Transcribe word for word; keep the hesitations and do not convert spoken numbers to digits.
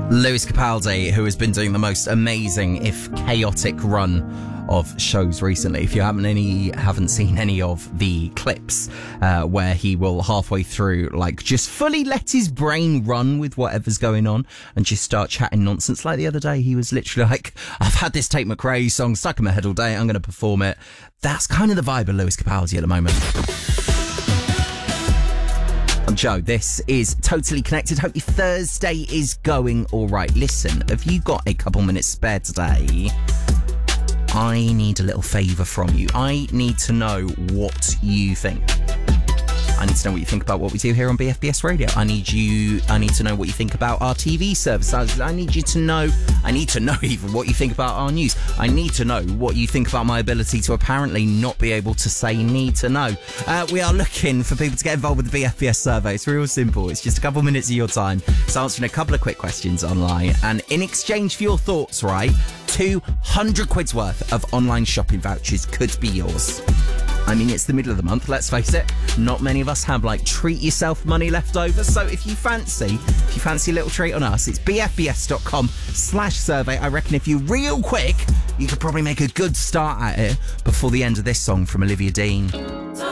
Lewis Capaldi, who has been doing the most amazing, if chaotic, run of shows recently. If you haven't any haven't seen any of the clips uh, where he will halfway through like just fully let his brain run with whatever's going on and just start chatting nonsense. Like the other day, he was literally like, I've had this Tate McRae song stuck in my head all day, I'm going to perform it. That's kind of the vibe of Lewis Capaldi at the moment. I'm Joe. This is Totally Connected. Hope your Thursday is going all right. Listen, have you got a couple minutes spare today? I need a little favour from you. I need to know what you think. I need to know what you think about what we do here on B F B S Radio. I need you. I need to know what you think about our T V service. I need you to know. I need to know even what you think about our news. I need to know what you think about my ability to apparently not be able to say need to know. Uh, we are looking for people to get involved with the B F B S survey. It's real simple. It's just a couple minutes of your time. It's answering a couple of quick questions online, and in exchange for your thoughts, right, two hundred quid's worth of online shopping vouchers could be yours. I mean, it's the middle of the month, let's face it. Not many of us have, like, treat yourself money left over. So if you fancy, if you fancy a little treat on us, it's bfbs.com slash survey. I reckon if you're real quick, you could probably make a good start at it before the end of this song from Olivia Dean.